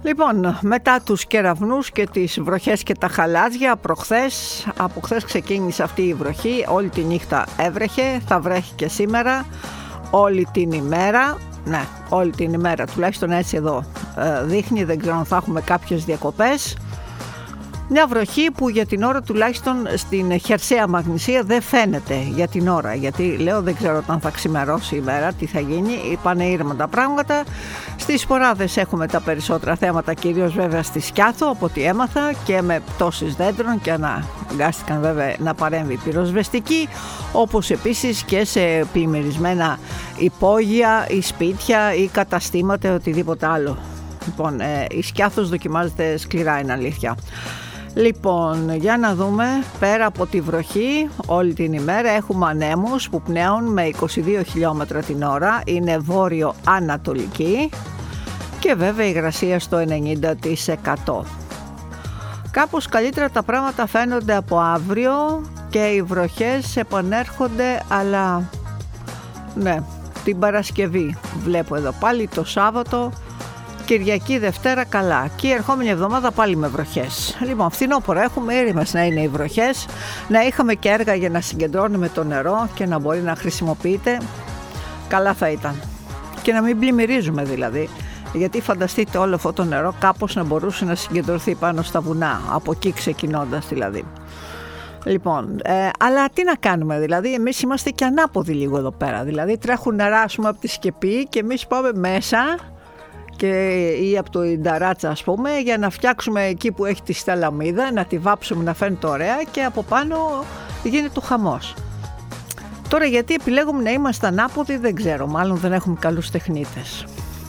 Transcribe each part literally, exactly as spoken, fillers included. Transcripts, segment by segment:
Λοιπόν, μετά τους κεραυνούς και τις βροχές και τα χαλάζια, προχθές, από χθες ξεκίνησε αυτή η βροχή, όλη τη νύχτα έβρεχε, θα βρέχει και σήμερα, όλη την ημέρα, ναι, όλη την ημέρα, τουλάχιστον έτσι εδώ ε, δείχνει, δεν ξέρω αν θα έχουμε κάποιες διακοπές. Μια βροχή που για την ώρα τουλάχιστον στην χερσαία Μαγνησία δεν φαίνεται για την ώρα, γιατί λέω δεν ξέρω όταν θα ξημερώσει η μέρα, τι θα γίνει, πάνε ήρεμα τα πράγματα. Στις Σποράδες έχουμε τα περισσότερα θέματα, κυρίως βέβαια στη Σκιάθο από ό,τι έμαθα, και με πτώσεις δέντρων, και αναγκάστηκαν βέβαια να παρέμβει η πυροσβεστική, όπως επίσης και σε πλημμυρισμένα υπόγεια ή σπίτια ή καταστήματα ή οτιδήποτε άλλο. Λοιπόν, ε, η Σκιάθος δοκιμάζεται σκληρά, είναι αλήθεια. Λοιπόν, για να δούμε, πέρα από τη βροχή όλη την ημέρα έχουμε ανέμους που πνέουν με είκοσι δύο χιλιόμετρα την ώρα, είναι βόρειο-ανατολική, και βέβαια η υγρασία στο ενενήντα τοις εκατό. Κάπως καλύτερα τα πράγματα φαίνονται από αύριο και οι βροχές επανέρχονται, αλλά ναι, την Παρασκευή βλέπω εδώ πάλι, το Σάββατο, Κυριακή, Δευτέρα καλά, και η ερχόμενη εβδομάδα πάλι με βροχές. Λοιπόν, φθινόπωρο έχουμε, ήρεμες να είναι οι βροχές, να είχαμε και έργα για να συγκεντρώνουμε το νερό και να μπορεί να χρησιμοποιείται, καλά θα ήταν. Και να μην πλημμυρίζουμε δηλαδή, γιατί φανταστείτε όλο αυτό το νερό κάπως να μπορούσε να συγκεντρωθεί πάνω στα βουνά, από εκεί ξεκινώντας δηλαδή. Λοιπόν, ε, αλλά τι να κάνουμε, δηλαδή εμείς είμαστε και ανάποδοι λίγο εδώ πέρα, δηλαδή τρέχουν νερά, ας πούμε, από τη σκεπή και εμείς πάμε μέσα, και, ή από το Ινταράτσα, ας πούμε, για να φτιάξουμε εκεί που έχει τη σταλαμίδα, να τη βάψουμε να φαίνεται ωραία, και από πάνω γίνεται ο χαμός. Τώρα γιατί επιλέγουμε να είμαστε ανάποδοι δεν ξέρω, μάλλον δεν έχουμε καλούς τεχνίτες.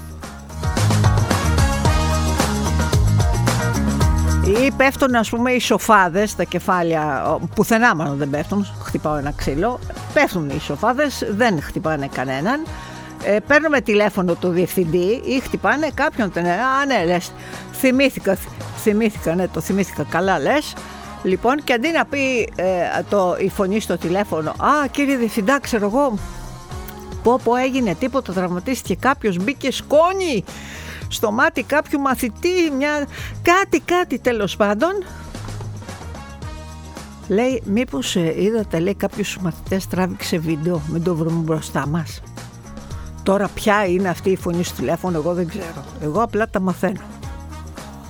Ή πέφτουν, ας πούμε, οι σοφάδες, τα κεφάλια, πουθενά μάλλον δεν πέφτουν, χτυπάω ένα ξύλο, πέφτουν οι σοφάδες, δεν χτυπάνε κανέναν. Ε, παίρνουμε τηλέφωνο του διευθυντή ή χτυπάνε κάποιον, α ναι λες, θυμήθηκα, θυμήθηκα, ναι το θυμήθηκα, καλά λες. Λοιπόν, και αντί να πει ε, το, η φωνή στο τηλέφωνο, α κύριε διευθυντά, ξέρω εγώ, πω πω έγινε τίποτα, τραυματίστηκε κάποιος, μπήκε σκόνη στο μάτι κάποιου μαθητή, μια, κάτι κάτι τέλος πάντων. Λέει, μήπως ε, είδατε, λέει, κάποιους μαθητές τράβηξε βίντεο, μην το βρούμε μπροστά μας. Τώρα ποια είναι αυτή η φωνή στο τηλέφωνο, εγώ δεν ξέρω. Εγώ απλά τα μαθαίνω.